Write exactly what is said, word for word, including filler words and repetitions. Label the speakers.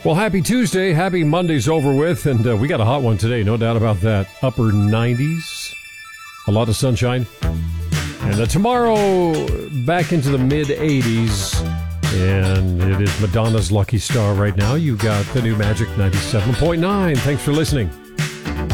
Speaker 1: Well, happy Tuesday. Happy Monday's over with, and uh, we got a hot one today, no doubt about that. Upper nineties, a lot of sunshine. And uh, tomorrow, back into the mid-eighties, and it is Madonna's Lucky Star right now. You got the new Magic ninety-seven point nine. Thanks for listening.